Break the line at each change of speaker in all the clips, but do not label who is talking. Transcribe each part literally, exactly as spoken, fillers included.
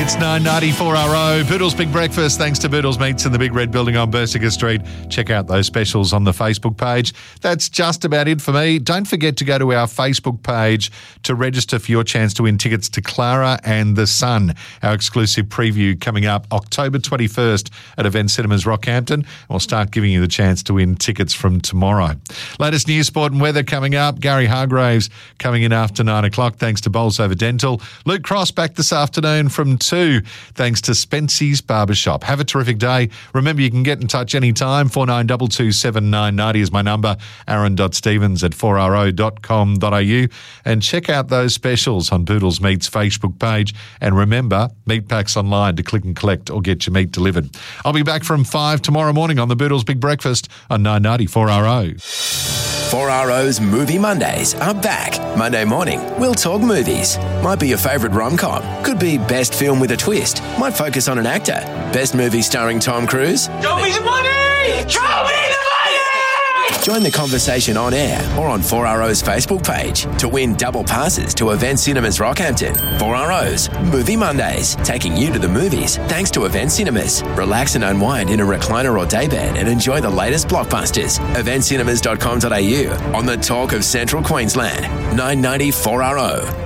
It's nine ninety-four R O. Boodle's Big Breakfast, thanks to Boodle's Meats in the Big Red Building on Bersica Street. Check out those specials on the Facebook page. That's just about it for me. Don't forget to go to our Facebook page to register for your chance to win tickets to Clara and the Sun, our exclusive preview coming up October twenty-first at Event Cinemas Rockhampton. We'll start giving you the chance to win tickets from tomorrow. Latest news, sport and weather coming up. Gary Hargraves coming in after nine o'clock thanks to Bolsover Dental. Luke Cross back this afternoon from two thanks to Spency's Barbershop. Have a terrific day. Remember, you can get in touch anytime. four nine two two seven nine nine zero is my number. aaron dot stevens at four r o dot com dot a u. And check out those specials on Boodle's Meats Facebook page. And remember, meat packs online to click and collect or get your meat delivered. I'll be back from five tomorrow morning on the Boodle's Big Breakfast on nine ninety-four R O.
four R O's Movie Mondays are back. Monday morning, we'll talk movies. Might be your favourite rom-com. Could be best film with a twist. Might focus on an actor. Best movie starring Tom Cruise.
Show me the money! Show me the money!
Join the conversation on air or on four R O's Facebook page to win double passes to Event Cinemas Rockhampton. four R O's Movie Mondays, taking you to the movies thanks to Event Cinemas. Relax and unwind in a recliner or daybed and enjoy the latest blockbusters. event cinemas dot com dot a u on the talk of Central Queensland. nine ninety-four R O.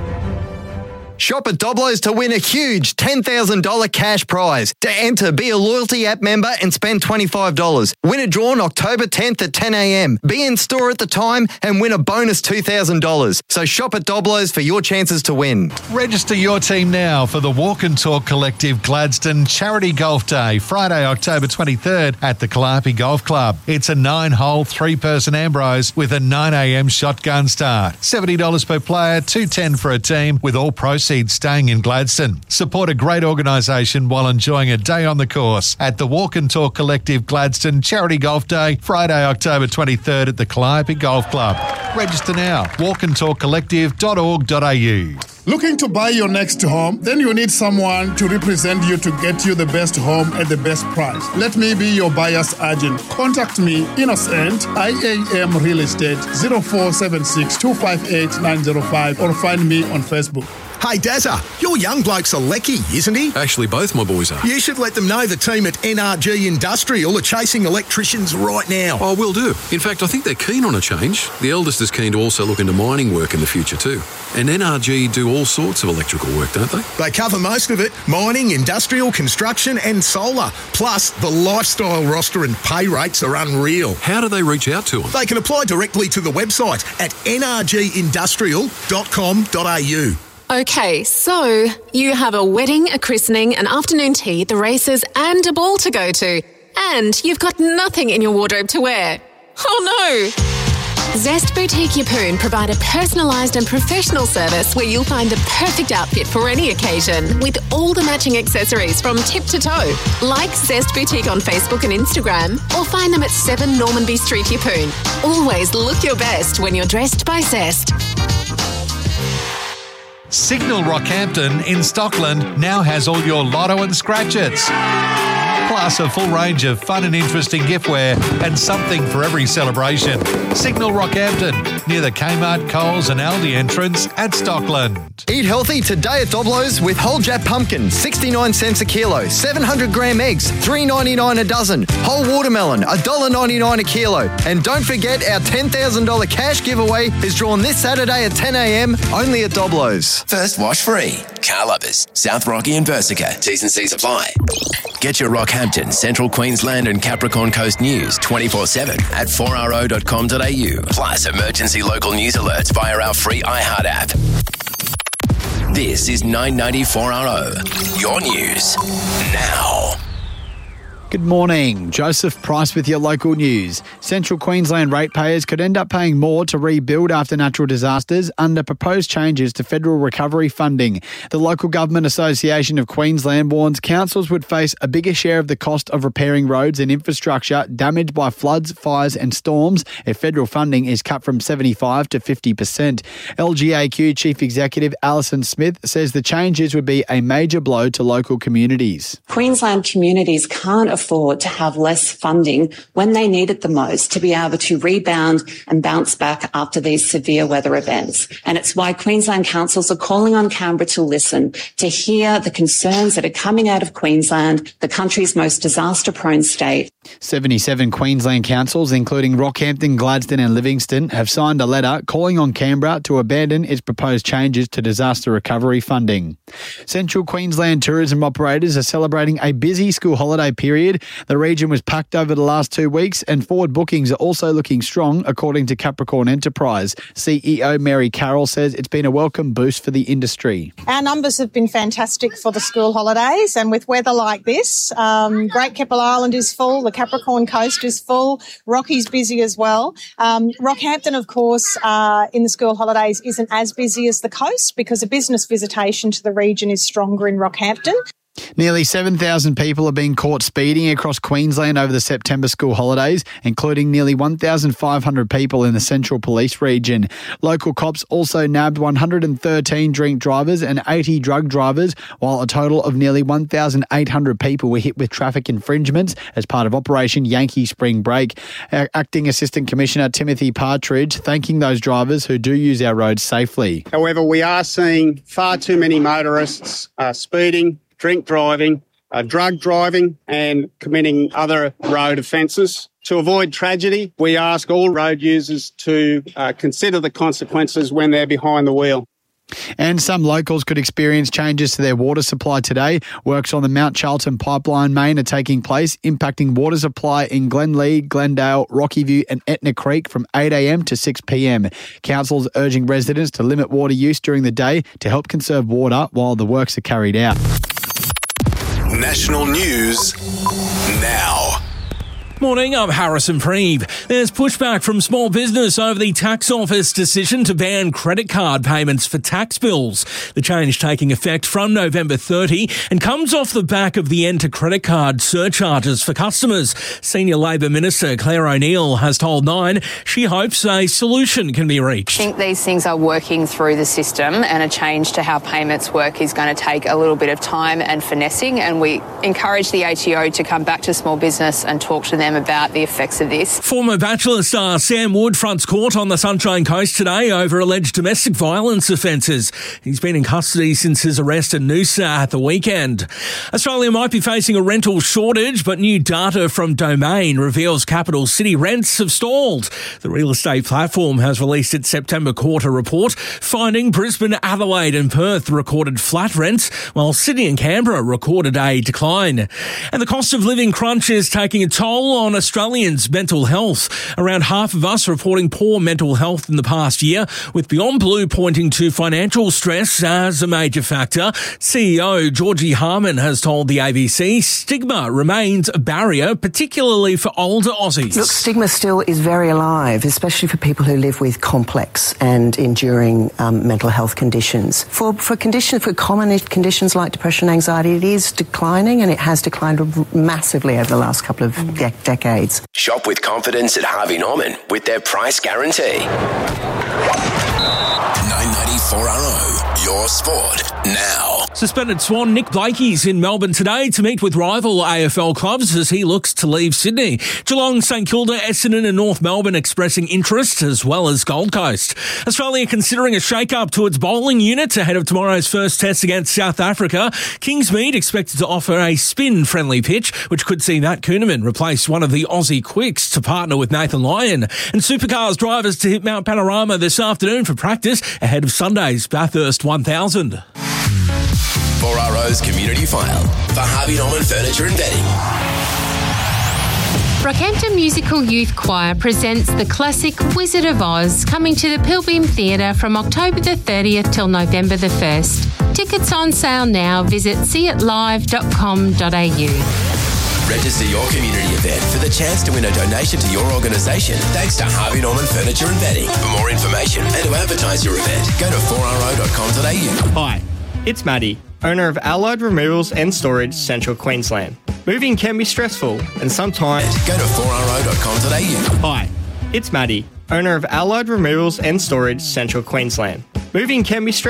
Shop at Doblo's to win a huge ten thousand dollars cash prize. To enter, be a loyalty app member and spend twenty-five dollars. Winner drawn October tenth at ten a m. Be in store at the time and win a bonus two thousand dollars. So shop at Doblo's for your chances to win.
Register your team now for the Walk and Talk Collective Gladstone Charity Golf Day, Friday, October twenty-third at the Calliope Golf Club. It's a nine-hole, three-person Ambrose with a nine a m shotgun start. seventy dollars per player, two hundred ten dollars for a team, with all proceeds staying in Gladstone. Support a great organisation while enjoying a day on the course at the Walk and Talk Collective Gladstone Charity Golf Day, Friday, October twenty-third at the Calliope Golf Club. Register now, walk and talk collective dot org dot a u.
Looking to buy your next home? Then you need someone to represent you to get you the best home at the best price. Let me be your buyer's agent. Contact me, Innocent, I A M Real Estate, zero four seven six, two five eight, nine zero five, or find me on Facebook.
Hey, Dazza, your young bloke's a lecky, isn't he?
Actually, both my boys are.
You should let them know the team at N R G Industrial are chasing electricians right now.
Oh, will do. In fact, I think they're keen on a change. The eldest is keen to also look into mining work in the future too. And N R G do all sorts of electrical work, don't they?
They cover most of it. Mining, industrial, construction and solar. Plus, the lifestyle roster and pay rates are unreal.
How do they reach out to them?
They can apply directly to the website at n r g industrial dot com dot a u.
Okay, so you have a wedding, a christening, an afternoon tea, the races and a ball to go to. And you've got nothing in your wardrobe to wear. Oh no! Zest Boutique Yeppoon provide a personalised and professional service where you'll find the perfect outfit for any occasion with all the matching accessories from tip to toe. Like Zest Boutique on Facebook and Instagram or find them at seven Normanby Street, Yeppoon. Always look your best when you're dressed by Zest.
Signal Rockhampton in Stockland now has all your lotto and scratch-its. Plus a full range of fun and interesting giftware and something for every celebration. Signal Rockhampton, near the Kmart, Coles and Aldi entrance at Stockland.
Eat healthy today at Doblo's with whole Jap pumpkin, sixty-nine cents a kilo. seven hundred gram eggs, three ninety-nine a dozen. Whole watermelon, one dollar ninety-nine a kilo. And don't forget our ten thousand dollars cash giveaway is drawn this Saturday at ten a m only at Doblo's.
First wash free. Car Lovers, South Rocky and Bersica. T's and C's apply. Get your Rockhampton, Central Queensland and Capricorn Coast news twenty-four seven at four r o dot com dot a u. Plus emergency local news alerts via our free iHeart app. This is nine ninety-four R O. Your news now.
Good morning. Joseph Price with your local news. Central Queensland ratepayers could end up paying more to rebuild after natural disasters under proposed changes to federal recovery funding. The Local Government Association of Queensland warns councils would face a bigger share of the cost of repairing roads and infrastructure damaged by floods, fires and storms if federal funding is cut from seventy-five to fifty percent. L G A Q Chief Executive Alison Smith says the changes would be a major blow to local communities.
Queensland communities can't afford afford to have less funding when they need it the most to be able to rebound and bounce back after these severe weather events. And it's why Queensland councils are calling on Canberra to listen, to hear the concerns that are coming out of Queensland, the country's most disaster-prone state.
seventy-seven Queensland councils, including Rockhampton, Gladstone and Livingston, have signed a letter calling on Canberra to abandon its proposed changes to disaster recovery funding. Central Queensland tourism operators are celebrating a busy school holiday period. The region was packed over the last two weeks and forward bookings are also looking strong, according to Capricorn Enterprise. C E O Mary Carroll says it's been a welcome boost for the industry.
Our numbers have been fantastic for the school holidays, and with weather like this, um, Great Keppel Island is full, the Capricorn Coast is full, Rocky's busy as well. Um, Rockhampton, of course, uh, in the school holidays isn't as busy as the coast because the business visitation to the region is stronger in Rockhampton.
Nearly seven thousand people are being caught speeding across Queensland over the September school holidays, including nearly one thousand five hundred people in the Central Police region. Local cops also nabbed one hundred thirteen drink drivers and eighty drug drivers, while a total of nearly one thousand eight hundred people were hit with traffic infringements as part of Operation Yankee Spring Break. Acting Assistant Commissioner Timothy Partridge thanking those drivers who do use our roads safely.
However, we are seeing far too many motorists uh, speeding, drink driving, uh, drug driving and committing other road offences. To avoid tragedy, we ask all road users to uh, consider the consequences when they're behind the wheel.
And some locals could experience changes to their water supply today. Works on the Mount Charlton pipeline main are taking place, impacting water supply in Glenlee, Glendale, Rockyview and Etna Creek from eight a.m. to six p.m. Council's urging residents to limit water use during the day to help conserve water while the works are carried out.
National news now.
Morning, I'm Harrison Preeve. There's pushback from small business over the tax office decision to ban credit card payments for tax bills. The change taking effect from November thirtieth and comes off the back of the end to credit card surcharges for customers. Senior Labor Minister Claire O'Neill has told Nine she hopes a solution can be reached.
I think these things are working through the system, and a change to how payments work is going to take a little bit of time and finessing, and we encourage the A T O to come back to small business and talk to them about the effects of this.
Former Bachelor star Sam Wood fronts court on the Sunshine Coast today over alleged domestic violence offences. He's been in custody since his arrest in Noosa at the weekend. Australia might be facing a rental shortage, but new data from Domain reveals capital city rents have stalled. The real estate platform has released its September quarter report, finding Brisbane, Adelaide and Perth recorded flat rents, while Sydney and Canberra recorded a decline. And the cost of living crunch is taking a toll on Australians' mental health. Around half of us reporting poor mental health in the past year, with Beyond Blue pointing to financial stress as a major factor. C E O Georgie Harman has told the A B C stigma remains a barrier, particularly for older Aussies.
Look, stigma still is very alive, especially for people who live with complex and enduring um, mental health conditions. For for conditions, for common conditions like depression, anxiety, it is declining, and it has declined massively over the last couple of de- decades.
Shop with confidence at Harvey Norman with their price guarantee. nine ninety-four R O, your sport now.
Suspended Swan Nick Blakey's in Melbourne today to meet with rival A F L clubs as he looks to leave Sydney. Geelong, St Kilda, Essendon and North Melbourne expressing interest, as well as Gold Coast. Australia considering a shake-up to its bowling unit ahead of tomorrow's first test against South Africa. Kingsmead expected to offer a spin-friendly pitch, which could see Matt Kuhneman replace one of the Aussie quicks to partner with Nathan Lyon. And Supercars drivers to hit Mount Panorama this afternoon for practice ahead of Sunday's Bathurst one thousand.
four R O's Community File for Harvey Norman Furniture and Bedding.
Rockhampton Musical Youth Choir presents the classic Wizard of Oz, coming to the Pilbeam Theatre from October the thirtieth till November the first. Tickets on sale now. Visit see it live dot com dot a u.
Register your community event for the chance to win a donation to your organisation thanks to Harvey Norman Furniture and Bedding. For more information and to advertise your event, go to four r o dot com dot a u.
Hi, it's Maddie, owner of Allied Removals and Storage, Central Queensland. Moving can be stressful and sometimes...
Go to four r o dot com dot a u.
Hi, it's Maddie, owner of Allied Removals and Storage, Central Queensland. Moving can be stressful.